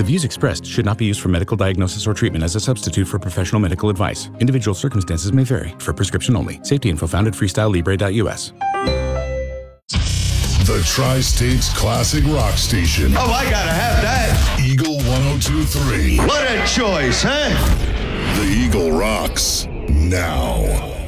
views expressed should not be used for medical diagnosis or treatment as a substitute for professional medical advice. Individual circumstances may vary. For prescription only. Safety info found at freestylelibre.us. The Tri-States Classic Rock Station. Oh, I gotta have that. Eagle 102.3. What a choice, huh? The Eagle rocks now.